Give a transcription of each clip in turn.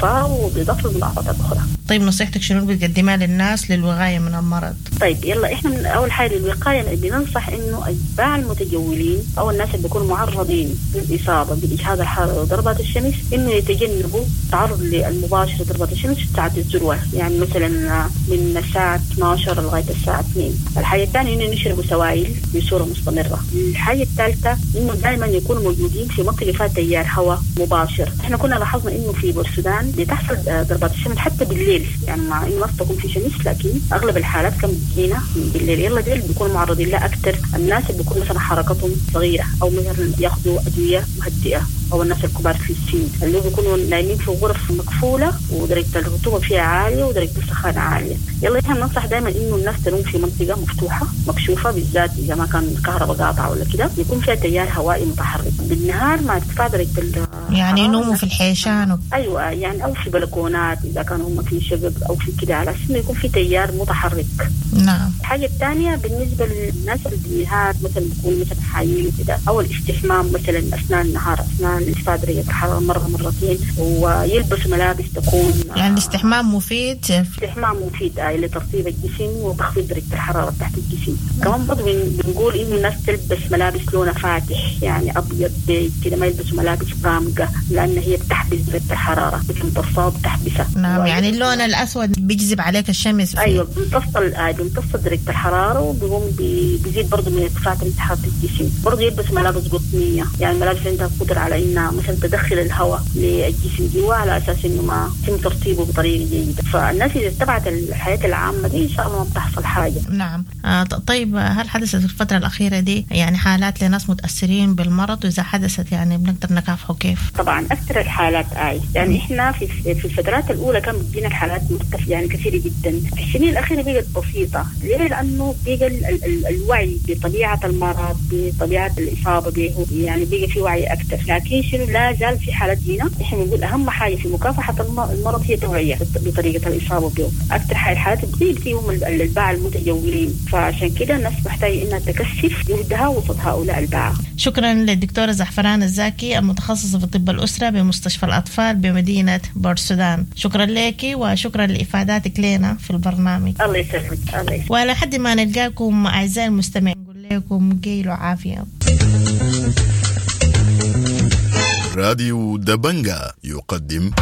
الشفاء وبإضافة لمضاعفات أخرى. طيب نصيحتك شنو بتقدمها للناس للوقاية من المرض؟ طيب يلا إحنا من أول حاجة للوقاية بننصح إنه أتباع المتجولين أو الناس اللي بيكونوا معرضين للإصابة بإجهاد الحرارة وضربات الشمس إنه يتجنبوا التعرض للمباشر لضربات الشمس في ساعة الذروة، يعني مثلا من الساعة 12 لغاية الساعة 2. الحاجة الثانية إنه نشربوا سوائل بصورة مستمرة. الحاجة الثالثة إنه دائما يكونوا موجودين في منطقة فيها تيار هواء مباشر. إحنا كنا لاحظنا إنه في بورسودان بتحصل ضربات الشمس حتى بالليل، يعني مع إنه ما تكون في شمس لكن أغلب الحالات كم بتجينا بالليل. يلا ديل بيكونوا معرضين لا أكثر الناس اللي بيكون مثلا حركتهم صغيرة أو مثلا ياخذوا أدوية مهدئة، أو الناس الكبار في السن اللي بيكونوا نايمين في غرف مقفولة ودرجة الرطوبة فيها عالية ودرجة السخانة عالية. يلا إحنا ننصح دائما إنه الناس تنوم في منطقة مفتوحة مكشوفة، بالذات إذا ما كان الكهرباء قاطعة ولا كده، يكون فيها تيار هوائي متحرك. بالنهار مع ارتفاع درجة يعني ينوموا في الحيشان أيوة، يعني أو في بلكونات إذا كانوا هم في شقق أو في كده، على أساس إنه يكون في تيار متحرك. نعم. الحاجة الثانية بالنسبة للناس اللي بالنهار مثلا بيكون مثلا حايين وكده، أو الاستحمام مثلا أثناء النهار أثناء ارتفاع درجة الحرارة مرة مرتين، ويلبس ملابس تكون يعني الاستحمام مفيد. الاستحمام مفيد لترطيب الجسم وتخفيض درجة الحرارة تحت الجسم. كمان برضه بنقول إنه الناس تلبس ملابس لونها فاتح، يعني أبيض كده، ما يلبسوا ملابس غامقة لأن هي بتحبس درجة الحرارة، بتمتصها بتحبسها. نعم، يعني اللون الأسود بيجذب عليك الشمس. أيوة، بيمتص درجة الحرارة وبيقوم بيزيد برضه من ارتفاع درجة حرارة الجسم. برضه يلبس ملابس قطنية، يعني ملابس عندها قدرة على إنها مثلا تدخل الهواء للجسم جوا على أساس إنه ما يتم ترطيبه بطريقة جيدة. فالناس إذا اتبعت الحياة العامة دي إن شاء الله ما بتحصل حاجة. نعم. طيب هل حدثت في الفترة الأخيرة دي يعني حالات لناس متأثرين بالمرض؟ وإذا حدثت يعني بنقدر نكافحه كيف؟ طبعا أكثر الحالات يعني إحنا في الفترات الأولى كان بتجينا الحالات مرتفعة يعني كثيرة جدا. في السنين الأخيرة بقت بسيطة. ليه؟ لأنه بقى الوعي بطبيعة المرض بطبيعة الإصابة به، يعني بقى في وعي أكثر. لكن شنو لا زال في حالات جينا. إحنا نقول أهم حاجة في مكافحة المرض هي توعية بطريقة الإصابة به. أكثر الحالات بتيجي هم الباعة المتجولين، فعشان كده الناس محتاجة إنها تكثف جهدها وسط هؤلاء الباعة. شكرا للدكتورة زعفران الزاكي المتخصصة في طب الأسرة بمستشفى الأطفال بمدينة بورسودان. شكرا لك وشكرا لإفاداتك لنا في البرنامج. الله يسلمك. الله يسلمك. وعلى حد ما نلقاكم أعزائي المستمعين نقول لكم قيلوا عافية. راديو دبنجا يقدم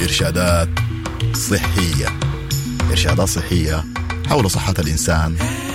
إرشادات صحية حول صحة الإنسان